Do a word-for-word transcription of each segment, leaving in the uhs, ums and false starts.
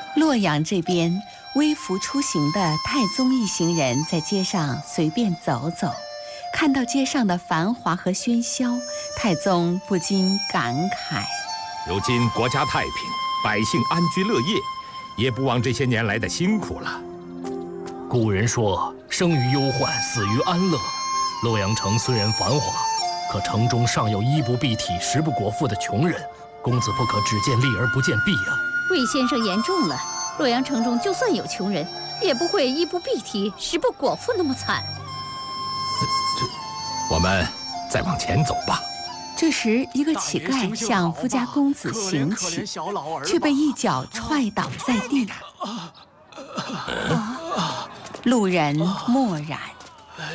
洛阳这边，微服出行的太宗一行人在街上随便走走，看到街上的繁华和喧嚣，太宗不禁感慨： 如今国家太平，百姓安居乐业，也不枉这些年来的辛苦了。 古人说：“生于忧患，死于安乐。”洛阳城虽然繁华，可城中尚有衣不蔽体、食不果腹的穷人，公子不可只见利而不见弊啊！ 魏先生言重了，洛阳城中就算有穷人，也不会衣不蔽体、食不果腹那么惨。 这，我们再往前走吧。 这时，一个乞丐向富家公子行乞，却被一脚踹倒在地。路人默然。 哎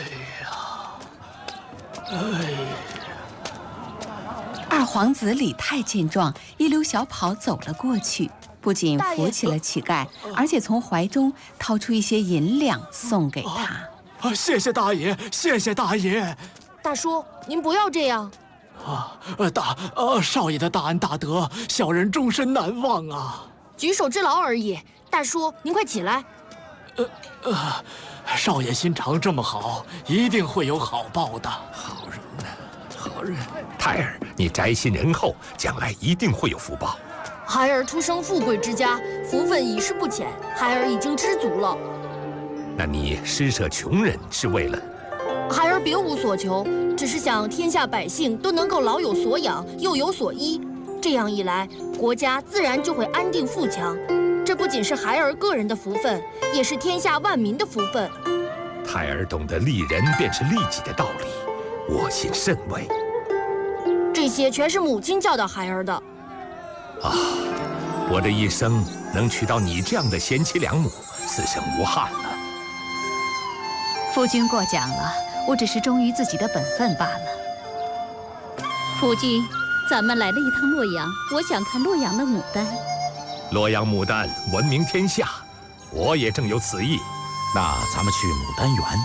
呀，哎呀！ 二皇子李泰见状，一溜小跑走了过去，不仅扶起了乞丐，而且从怀中掏出一些银两送给他。 啊，谢谢大爷，谢谢大爷。 大叔，您不要这样。 啊，大呃，少爷的大恩大德，小人终身难忘啊。 举手之劳而已。大叔，您快起来。 呃呃，少爷心肠这么好，一定会有好报的。 好人呐，好人。泰儿，你宅心仁厚，将来一定会有福报。 孩儿出生富贵之家，福分已是不浅，孩儿已经知足了。 那你施舍穷人是为了？ 孩儿别无所求，只是想天下百姓都能够老有所养，又有所依。这样一来，国家自然就会安定富强。这不仅是孩儿个人的福分，也是天下万民的福分。 泰儿懂得利人便是利己的道理，我心甚慰。 这些全是母亲教导孩儿的。 啊，我这一生能娶到你这样的贤妻良母，此生无憾了。 夫君过奖了，我只是忠于自己的本分罢了。夫君，咱们来了一趟洛阳，我想看洛阳的牡丹。 洛阳牡丹闻名天下，我也正有此意。 那咱们去牡丹园。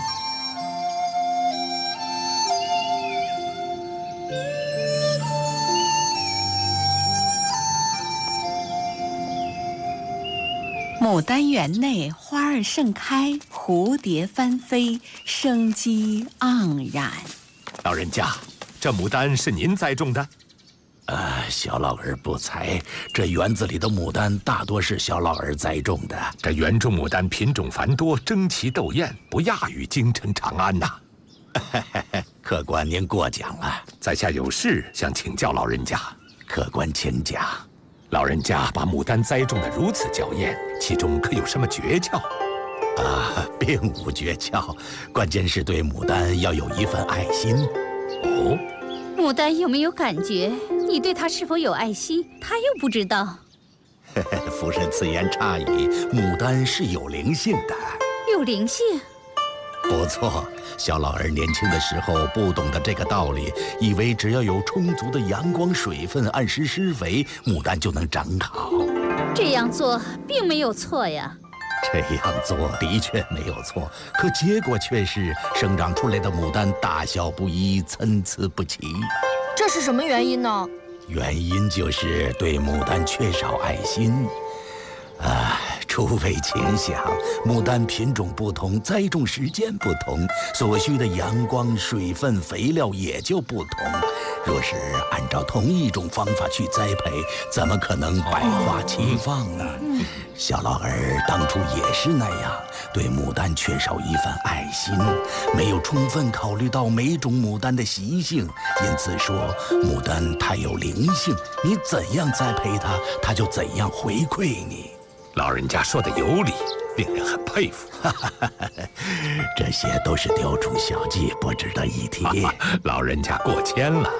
牡丹园内花儿盛开，蝴蝶翻飞，生机盎然。 老人家，这牡丹是您栽种的？ 呃，小老儿不才，这园子里的牡丹大多是小老儿栽种的。 这园中牡丹品种繁多，争奇斗艳，不亚于京城长安呐。 客官您过奖了， 在下有事想请教老人家。 客官请讲。 老人家把牡丹栽种得如此娇艳，其中可有什么诀窍？ 啊，并无诀窍，关键是对牡丹要有一份爱心。 哦。 牡丹有没有感觉？你对它是否有爱心？它又不知道。 夫人此言差矣，牡丹是有灵性的。 有灵性？ 不错，小老儿年轻的时候不懂得这个道理，以为只要有充足的阳光、水分，按时施肥，牡丹就能长好。 这样做并没有错呀。 这样做的确没有错，可结果却是生长出来的牡丹大小不一，参差不齐。 这是什么原因呢？ 原因就是对牡丹缺少爱心。啊，诸位请想，牡丹品种不同，栽种时间不同，所需的阳光、水分、肥料也就不同。若是按照同一种方法去栽培，怎么可能百花齐放呢？嗯、小老儿当初也是那样，对牡丹缺少一份爱心，没有充分考虑到每种牡丹的习性，因此说牡丹太有灵性，你怎样栽培它，它就怎样回馈你。 老人家说的有理，令人很佩服。 这些都是雕虫小技，不值得一提。 老人家过谦了。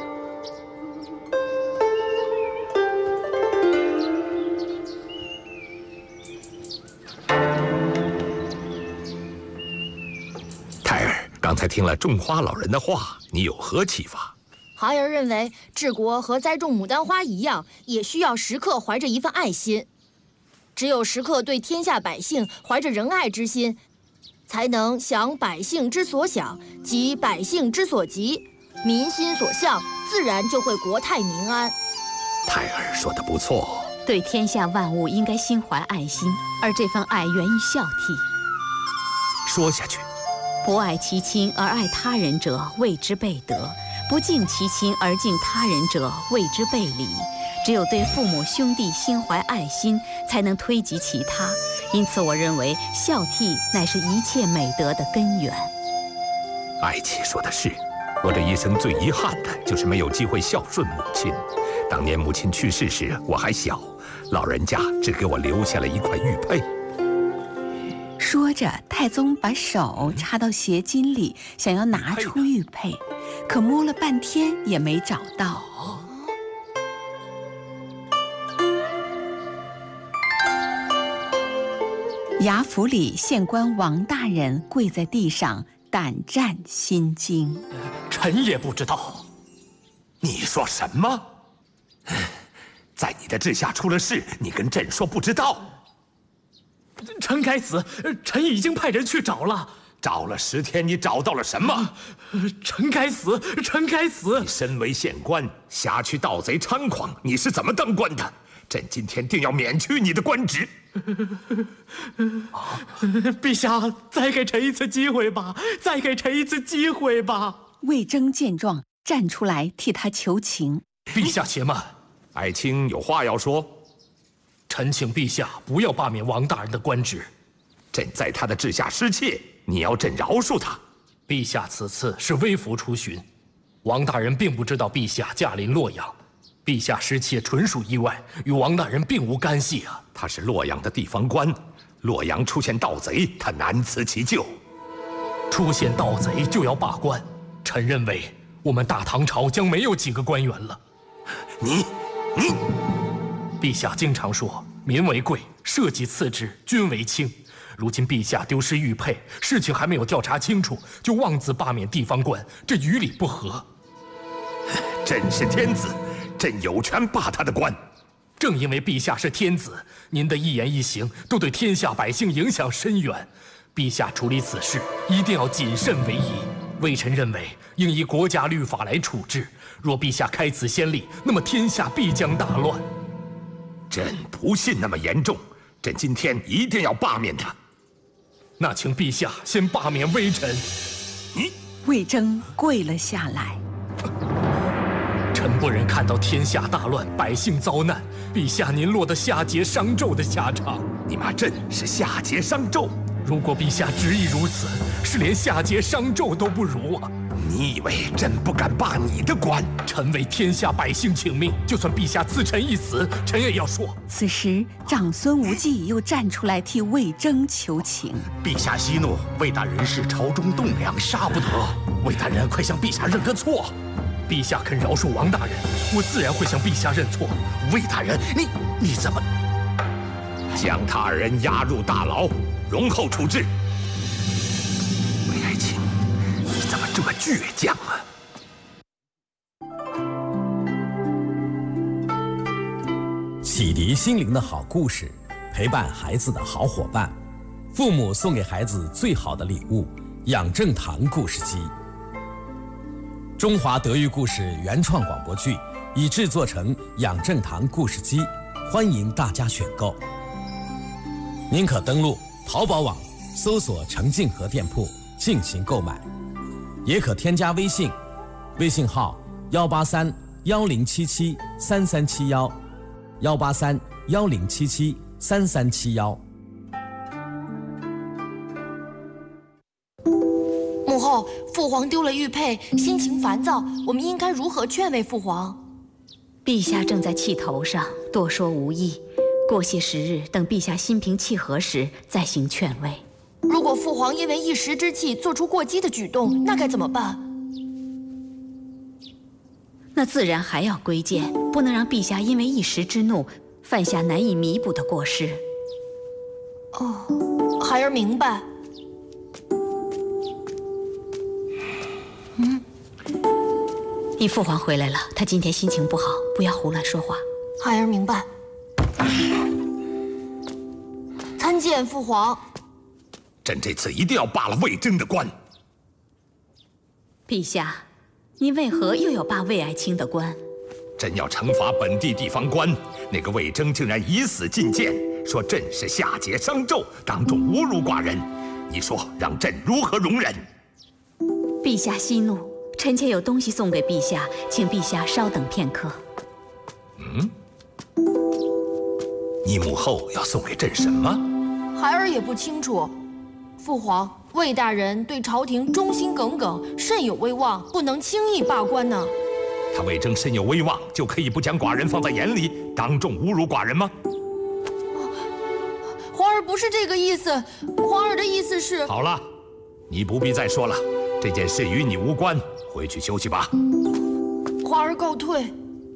泰儿，刚才听了种花老人的话，你有何启发？ 孩儿认为，治国和栽种牡丹花一样，也需要时刻怀着一份爱心。只有时刻对天下百姓怀着仁爱之心，才能想百姓之所想，急百姓之所急，民心所向，自然就会国泰民安。 泰儿说得不错， 对天下万物应该心怀爱心，而这份爱源于孝悌。 说下去。 不爱其亲而爱他人者，谓之悖德；不敬其亲而敬他人者，谓之悖礼。只有对父母兄弟心怀爱心，才能推及其他。因此，我认为孝悌乃是一切美德的根源。 爱妻说的是，我这一生最遗憾的就是没有机会孝顺母亲。当年母亲去世时，我还小，老人家只给我留下了一块玉佩。 说着，太宗把手插到鞋襟里，想要拿出玉佩，可摸了半天也没找到。衙府里，县官王大人跪在地上，胆战心惊。 臣也不知道。 你说什么？在你的治下出了事，你跟朕说不知道？ 臣该死，臣已经派人去找了。 找了十天，你找到了什么？ 臣该死，臣该死！ 你身为县官，辖区盗贼猖狂，你是怎么当官的？朕今天定要免去你的官职。 陛下，再给臣一次机会吧，再给臣一次机会吧。 魏征见状，站出来替他求情。 陛下且慢， 爱卿有话要说。 臣请陛下不要罢免王大人的官职。 朕在他的治下失窃，你要朕饶恕他。 陛下此次是微服出巡，王大人并不知道陛下驾临洛阳，陛下失窃纯属意外，与王大人并无干系啊。 他是洛阳的地方官，洛阳出现盗贼，他难辞其咎。 出现盗贼就要罢官，臣认为我们大唐朝将没有几个官员了。 你，你， 陛下经常说民为贵，社稷次之，君为轻。如今陛下丢失玉佩，事情还没有调查清楚，就妄自罢免地方官，这于理不合。 朕是天子，朕有权罢他的官。 正因为陛下是天子，您的一言一行都对天下百姓影响深远。陛下处理此事一定要谨慎为宜。微臣认为应以国家律法来处置。若陛下开此先例，那么天下必将大乱。 朕不信那么严重，朕今天一定要罢免他。 那请陛下先罢免微臣。 你， 魏征跪了下来。 臣不忍看到天下大乱，百姓遭难，陛下您落得夏桀商纣的下场。 你骂朕是夏桀商纣？ 如果陛下执意如此，是连夏桀商纣都不如啊！ 你以为朕不敢罢你的官？ 臣为天下百姓请命，就算陛下赐臣一死，臣也要说。 此时，长孙无忌又站出来替魏征求情。 陛下息怒，魏大人是朝中栋梁，杀不得。魏大人快向陛下认个错。 陛下肯饶恕王大人，我自然会向陛下认错。 魏大人，你你怎么将他二人押入大牢，容后处置？魏爱卿，你怎么这么倔强啊？ 启迪心灵的好故事，陪伴孩子的好伙伴，父母送给孩子最好的礼物——养正堂故事机。中华德育故事原创广播剧已制作成养正堂故事机，欢迎大家选购。您可登录淘宝网搜索程静和店铺进行购买，也可添加微信，微信号幺八三幺零七七三三七幺，幺八三幺零七七三三七幺。 母后，父皇丢了玉佩，心情烦躁，我们应该如何劝慰父皇？ 陛下正在气头上，多说无益。过些时日，等陛下心平气和时再行劝慰。 如果父皇因为一时之气做出过激的举动，那该怎么办？ 那自然还要规谏，不能让陛下因为一时之怒犯下难以弥补的过失。 哦，孩儿明白。 嗯，你父皇回来了，他今天心情不好，不要胡乱说话。 孩儿明白。参见父皇。 朕这次一定要罢了魏征的官。 陛下，您为何又要罢魏爱卿的官？ 朕要惩罚本地地方官，那个魏征竟然以死进谏，说朕是夏桀商纣，当众侮辱寡人。你说让朕如何容忍？ 陛下息怒，臣妾有东西送给陛下，请陛下稍等片刻。 嗯，你母后要送给朕什么？ 孩儿也不清楚。父皇，魏大人对朝廷忠心耿耿，甚有威望，不能轻易罢官呢。 他魏征身有威望，就可以不将寡人放在眼里，当众侮辱寡人吗？ 皇儿不是这个意思，皇儿的意思是…… 好了，你不必再说了，这件事与你无关，回去休息吧。 皇儿告退。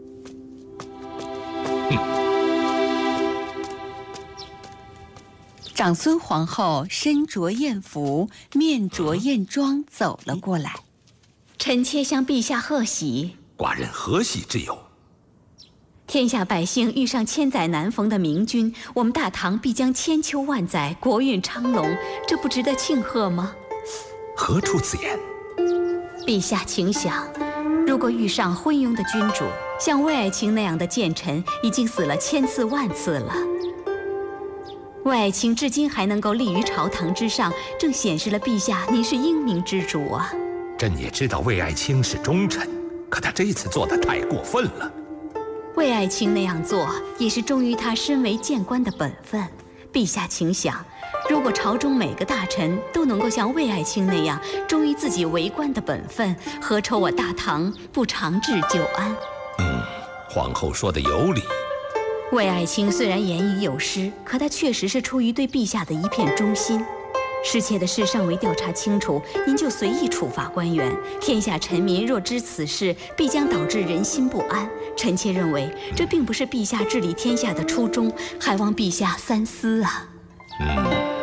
长孙皇后身着艳服，面着艳妆走了过来。 臣妾向陛下贺喜。 寡人何喜之有？ 天下百姓遇上千载难逢的明君，我们大唐必将千秋万载，国运昌隆，这不值得庆贺吗？ 何出此言？ 陛下请想，如果遇上昏庸的君主，像魏爱卿那样的谏臣，已经死了千次万次了。魏爱卿至今还能够立于朝堂之上，正显示了陛下您是英明之主啊。 朕也知道魏爱卿是忠臣，可他这次做得太过分了。 魏爱卿那样做，也是忠于他身为谏官的本分。陛下请想，如果朝中每个大臣都能够像魏爱卿那样忠于自己为官的本分，何愁我大唐不长治久安？ 嗯，皇后说的有理。 魏爱卿虽然言语有失，可他确实是出于对陛下的一片忠心。失窃的事尚未调查清楚，您就随意处罚官员，天下臣民若知此事，必将导致人心不安。臣妾认为，这并不是陛下治理天下的初衷，还望陛下三思啊。 嗯，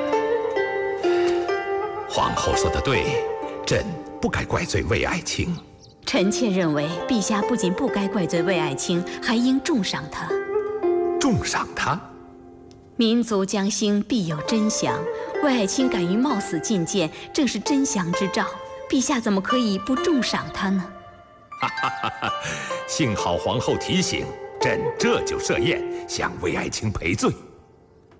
皇后说的对，朕不该怪罪魏爱卿。 臣妾认为，陛下不仅不该怪罪魏爱卿，还应重赏他。 重赏他？ 民族将兴，必有真祥。魏爱卿敢于冒死进谏，正是真祥之兆。陛下怎么可以不重赏他呢？ 哈哈哈哈！幸好皇后提醒，朕这就设宴向魏爱卿赔罪。